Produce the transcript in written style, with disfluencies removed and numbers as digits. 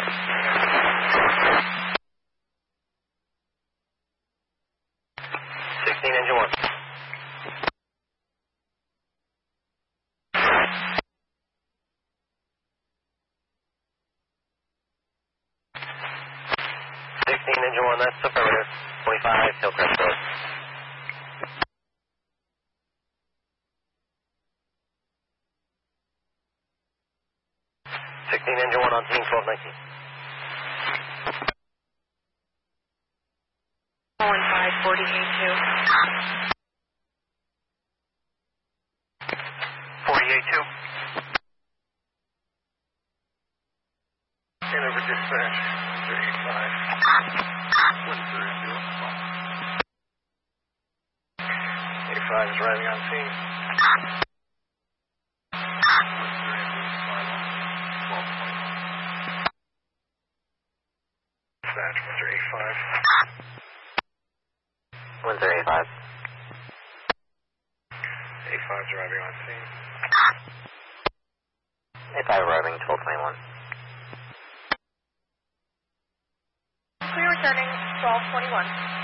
Engine 1. 16 Engine 1, that's affirmative. 25, Hillcrest Road. 16 Engine 1 on team 1219. Calling 548-2. 48-2. And over dispatch, 35. What is there to do? 85 is arriving on scene. Dispatch, 185. 185. 85 is arriving on scene. 85 arriving, 1221. Clear returning, 1221.